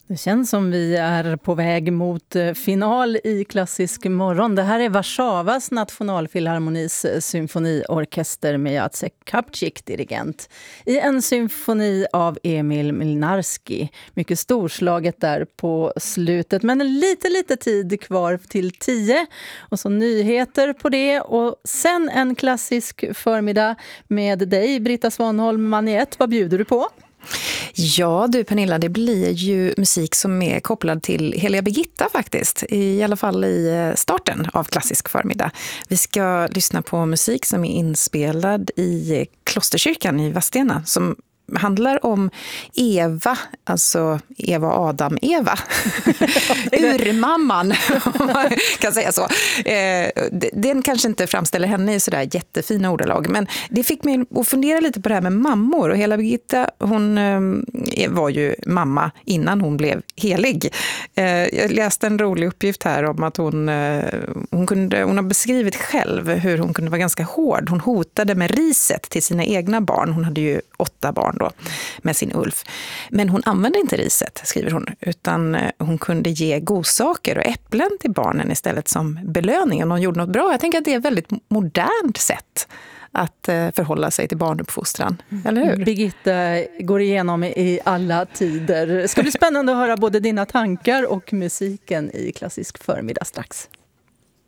Det känns som vi är på väg mot final i Klassisk morgon. Det här är Warszawas nationalfilharmonis symfoniorkester med Jacek Kapczyk dirigent i en symfoni av Emil Młynarski. Mycket storslaget där på slutet, men lite tid kvar till 10 och så nyheter på det och sen en klassisk förmiddag med dig, Britta Svanholm Maniet. Vad bjuder du på? Ja du Pernilla, det blir ju musik som är kopplad till Heliga Birgitta faktiskt. I alla fall i starten av Klassisk förmiddag. Vi ska lyssna på musik som är inspelad i klosterkyrkan i Vadstena som handlar om Eva, alltså Eva Adam Eva. Urmamman, om man kan säga så. Den kanske inte framställer henne i sådär jättefina ordalag, men det fick mig att fundera lite på det här med mammor. Och Hela Birgitta, hon var ju mamma innan hon blev helig. Jag läste en rolig uppgift här om att hon har beskrivit själv hur hon kunde vara ganska hård. Hon hotade med riset till sina egna barn. Hon hade ju 8 barn då, med sin Ulf. Men hon använde inte riset, skriver hon, utan hon kunde ge godsaker och äpplen till barnen istället som belöning om hon gjorde något bra. Jag tänker att det är ett väldigt modernt sätt att förhålla sig till barnuppfostran, eller hur? Birgitta går igenom i alla tider. Det ska bli spännande att höra både dina tankar och musiken i Klassisk förmiddag strax.